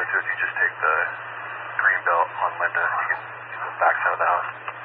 to, if you just take the green belt on Linda, you can the back side of the house.